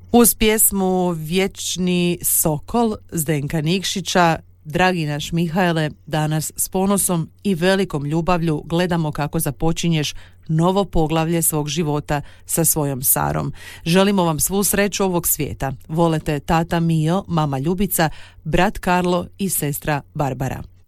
Uz pjesmu Vječni Sokol Zdenka Nikšića, dragi naš Mihajle, danas s ponosom i velikom ljubavlju gledamo kako započinješ novo poglavlje svog života sa svojom Sarom. Želimo vam svu sreću ovog svijeta. Volete tata Mio, mama Ljubica, brat Karlo i sestra Barbara.